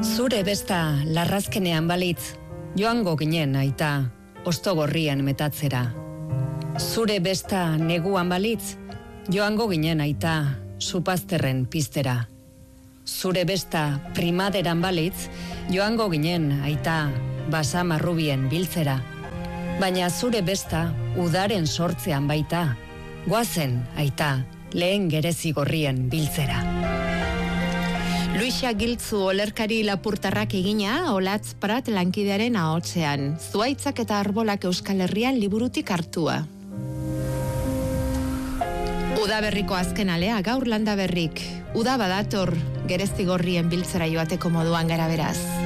Zure besta larrazkenean balitz, joango ginen aita, ostogorrian metatzera. Zure besta neguan balitz, joango ginen aita, supazterren piztera. Zure besta primaderan balitz, joango ginen aita, basamarrubien biltzera. Baina zure besta udaren sortzean baita, goazen aita, lehen gerezigorrien biltzera. Luisa Giltzu olerkari lapurtarrak egina, Olatz Prat lankidearen ahotsean. Zuaitzak eta arbolak Euskal Herrian liburutik hartua. Udaberriko azken alea, gaur Landaberrik. Uda badator, gerezigorrien biltzera joateko moduan gara beraz.